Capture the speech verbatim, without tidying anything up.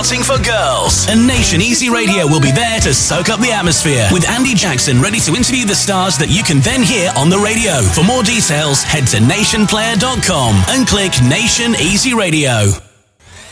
dancing for girls. And Nation Easy Radio will be there to soak up the atmosphere with Andy Jackson ready to interview the stars that you can then hear on the radio. For more details, head to nation player dot com and click Nation Easy Radio.